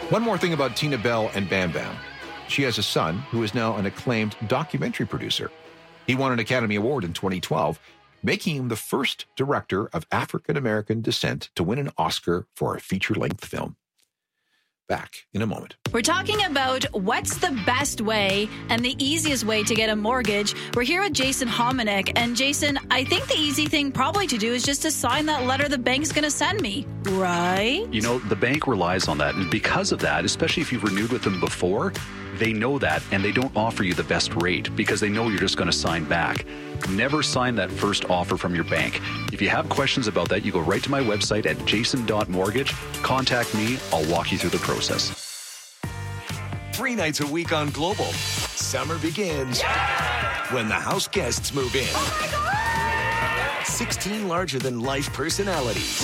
One more thing about Tina Bell and Bam Bam. She has a son who is now an acclaimed documentary producer. He won an Academy Award in 2012, making him the first director of African-American descent to win an Oscar for a feature-length film. Back in a moment. We're talking about what's the best way and the easiest way to get a mortgage. We're here with Jason Hominick. And Jason, I think the easy thing probably to do is just to sign that letter the bank's going to send me, right? You know, the bank relies on that. And because of that, especially if you've renewed with them before, they know that and they don't offer you the best rate because they know you're just going to sign back. Never sign that first offer from your bank. If you have questions about that, you go right to my website at jason.mortgage. Contact me. I'll walk you through the process. 3 nights a week on Global. Summer begins when the house guests move in. 16 larger-than-life personalities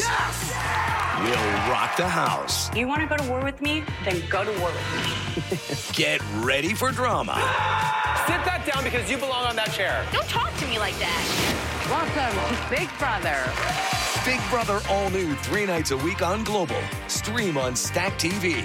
will rock the house. You want to go to war with me? Then go to war with me. Get ready for drama. Sit that down because you belong on that chair. Don't talk to me like that. Welcome to Big Brother. Big Brother all new 3 nights a week on Global. Stream on Stack TV.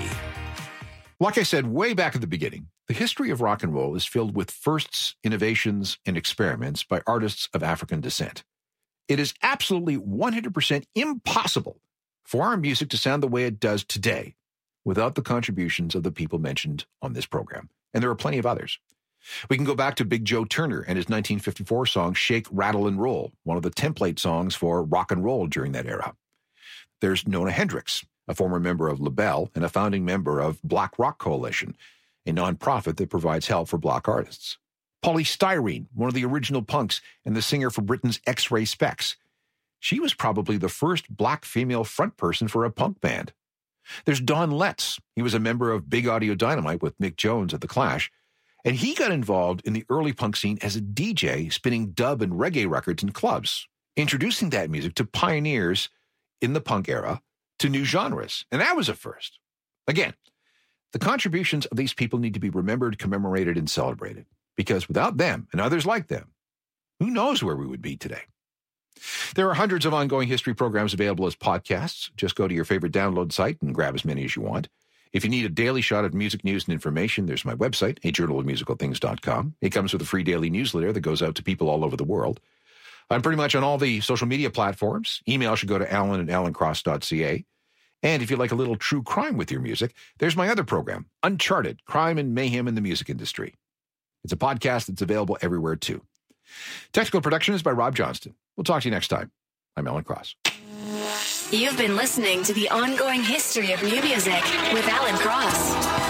Like I said way back at the beginning, the history of rock and roll is filled with firsts, innovations, and experiments by artists of African descent. It is absolutely 100% impossible for our music to sound the way it does today without the contributions of the people mentioned on this program. And there are plenty of others. We can go back to Big Joe Turner and his 1954 song, Shake, Rattle, and Roll, one of the template songs for rock and roll during that era. There's Nona Hendryx, a former member of LaBelle and a founding member of Black Rock Coalition, a nonprofit that provides help for black artists. Polly Styrene, one of the original punks and the singer for Britain's X-Ray Specs. She was probably the first black female frontperson for a punk band. There's Don Letts. He was a member of Big Audio Dynamite with Mick Jones at The Clash, and he got involved in the early punk scene as a DJ, spinning dub and reggae records in clubs, introducing that music to pioneers in the punk era to new genres. And that was a first. Again, the contributions of these people need to be remembered, commemorated, and celebrated, because without them and others like them, who knows where we would be today? There are hundreds of ongoing history programs available as podcasts. Just go to your favorite download site and grab as many as you want. If you need a daily shot of music news and information, there's my website, ajournalofmusicalthings.com. It comes with a free daily newsletter that goes out to people all over the world. I'm pretty much on all the social media platforms. Email should go to alan@alancross.ca. And if you like a little true crime with your music, there's my other program, Uncharted, Crime and Mayhem in the Music Industry. It's a podcast that's available everywhere, too. Technical production is by Rob Johnston. We'll talk to you next time. I'm Alan Cross. You've been listening to The Ongoing History of New Music with Alan Cross.